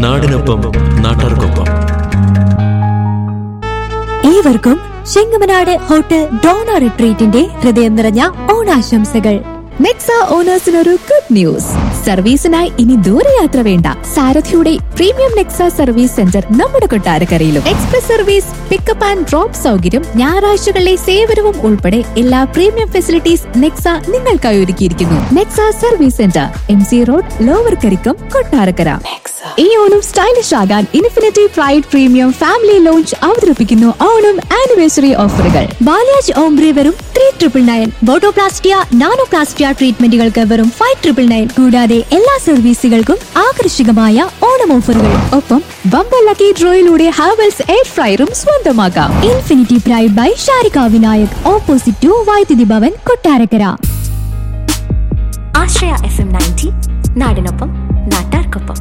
നാടിനൊപ്പം നാട്ടാർക്കൊപ്പം. ഏവർക്കും ചെങ്ങമനാട് ഹോട്ടൽ ഡോണ റിട്രീറ്റിന്റെ ഹൃദയം നിറഞ്ഞ ഓണാശംസകൾ. Nexa ഓണേഴ്സിനൊരു good news. സർവീസിനായി ഇനി ദൂരയാത്ര വേണ്ട. സാരഥിയുടെ പ്രീമിയം നെക്സ സർവീസ് സെന്റർ നമ്മുടെ കൊട്ടാരക്കരയിലും. Express service, pickup and drop സൗകര്യം, ഞായറാഴ്ചകളിലെ സേവനവും ഉൾപ്പെടെ എല്ലാ പ്രീമിയം ഫെസിലിറ്റീസ് നെക്സ നിങ്ങൾക്കായി ഒരുക്കിയിരിക്കുന്നു. Nexa service centre, MC road, lower Karikkam, Kottarakkara. ഈ ഓണം സ്റ്റൈലിഷ് ആകാൻ infinity pride premium family launch അവതരിപ്പിക്കുന്നു ഓണം ആനിവേഴ്സറി ഓഫറുകൾ. ബാലാജ് ഓംബ്രി വെറും 3,999, ബോട്ടോപ്ലാസ്റ്റിയ, നാനോപ്ലാസ്റ്റിയ ട്രീറ്റ്മെന്റുകൾക്ക് വെറും 5,999. കൂടാതെ എല്ലാ സർവീസുകൾക്കും ആകർഷകമായ ഓണം ഓഫറുകൾ. ഒപ്പം ബമ്പർ ലക്കി ഡ്രോയിലൂടെ ഹാവൽസ് എയർ ഫ്രയറും സ്വന്തമാക്കാം. Infinity pride by Sharika Vinayak, opposite to വൈദ്യുതി ഭവൻ, കൊട്ടാരക്കര. ആശ്രയ FM 90 നാടിനൊപ്പം നാട്ടാർക്കൊപ്പം.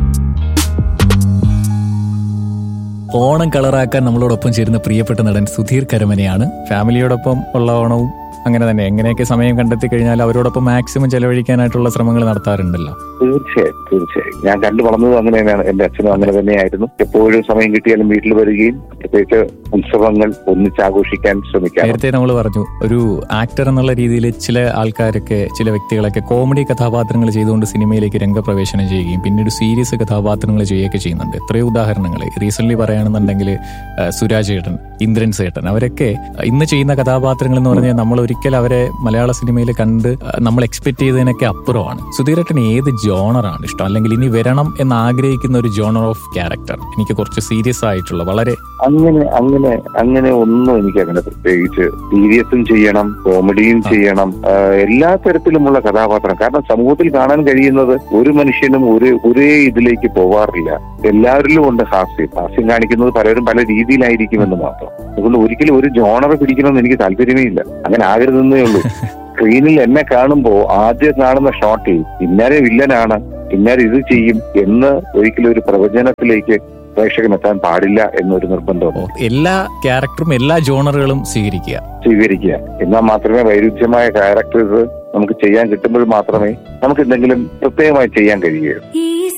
ഓണം കളറാക്കാൻ നമ്മളോടൊപ്പം ചേരുന്ന പ്രിയപ്പെട്ട നടൻ സുധീർ കരമനയാണ്. ഫാമിലിയോടൊപ്പം ഉള്ള ഓണവും അങ്ങനെ തന്നെ എങ്ങനെയൊക്കെ സമയം കണ്ടെത്തി കഴിഞ്ഞാൽ അവരോടൊപ്പം മാക്സിമം ചെലവഴിക്കാനായിട്ടുള്ള ശ്രമങ്ങൾ നടത്താറുണ്ടല്ലോ. തീർച്ചയായും ഞാൻ കണ്ടു വളർന്നത് അങ്ങനെ തന്നെയാണ്. എന്റെ അച്ഛനും അങ്ങനെ തന്നെയായിരുന്നു. എപ്പോഴും സമയം കിട്ടിയാലും വീട്ടിൽ വരികയും പ്രത്യേകിച്ച് ഉത്സവങ്ങൾ ഒന്നിച്ചാഘോഷിക്കാൻ ശ്രമിക്കാം. നേരത്തെ നമ്മൾ പറഞ്ഞു, ഒരു ആക്ടർ എന്നുള്ള രീതിയിൽ ചില ആൾക്കാരൊക്കെ, ചില വ്യക്തികളൊക്കെ കോമഡി കഥാപാത്രങ്ങൾ ചെയ്തുകൊണ്ട് സിനിമയിലേക്ക് രംഗപ്രവേശനം ചെയ്യുകയും പിന്നീട് സീരിയസ് കഥാപാത്രങ്ങൾ ചെയ്യുകയൊക്കെ ചെയ്യുന്നുണ്ട്. എത്രയോ ഉദാഹരണങ്ങൾ റീസെന്റ് പറയുകയാണെന്നുണ്ടെങ്കിൽ സുരാജ് ഏട്ടൻ, ഇന്ദ്രൻ സേട്ടൻ, അവരൊക്കെ ഇന്ന് ചെയ്യുന്ന കഥാപാത്രങ്ങൾ എന്ന് പറഞ്ഞാൽ നമ്മൾ ഒരിക്കൽ അവരെ മലയാള സിനിമയിൽ കണ്ട് നമ്മൾ എക്സ്പെക്ട് ചെയ്തതിനൊക്കെ അപ്പുറമാണ്. സുധീരേട്ടന് ഏത് ജോണറാണ് ഇഷ്ടം, അല്ലെങ്കിൽ ഇനി വരണം എന്ന് ആഗ്രഹിക്കുന്ന ഒരു ജോണർ ഓഫ് ക്യാരക്ടർ? എനിക്ക് കുറച്ച് സീരിയസ് ആയിട്ടുള്ള, വളരെ അങ്ങനെ ഒന്നും എനിക്ക് അങ്ങനെ പ്രത്യേകിച്ച് സീരിയസും ചെയ്യണം, കോമഡിയും ചെയ്യണം, എല്ലാ തരത്തിലുമുള്ള കഥാപാത്രം. കാരണം സമൂഹത്തിൽ കാണാൻ കഴിയുന്നത് ഒരു മനുഷ്യനും ഒരേ ഇതിലേക്ക് പോവാറില്ല. എല്ലാവരിലും ഉണ്ട് ഹാസ്യം കാണിക്കുന്നത് പലരും പല രീതിയിലായിരിക്കുമെന്ന് മാത്രം. അതുകൊണ്ട് ഒരിക്കലും ഒരു ജോണർ പിടിക്കണമെന്ന് എനിക്ക് താല്പര്യമേ ഇല്ല. അങ്ങനെ ആകരുതെന്നേ ഉള്ളൂ. സ്ക്രീനിൽ എന്നെ കാണുമ്പോ ആദ്യം കാണുന്ന ഷോട്ടിൽ ഇന്നാരെ വില്ലനാണ്, ഇന്നാരെ ഇത് ചെയ്യും എന്ന് ഒരിക്കലും ഒരു പ്രവചനത്തിലേക്ക് പ്രേക്ഷകൻ എത്താൻ പാടില്ല എന്നൊരു നിർബന്ധമാണ്. എല്ലാ ക്യാരക്ടറും എല്ലാ ജോണറുകളും സ്വീകരിക്കുക. എന്നാൽ മാത്രമേ വൈരുദ്ധ്യമായ ക്യാരക്ടേഴ്സ് നമുക്ക് ചെയ്യാൻ കിട്ടുമ്പോൾ മാത്രമേ നമുക്ക് എന്തെങ്കിലും പ്രത്യേകമായി ചെയ്യാൻ കഴിയുകയുള്ളൂ.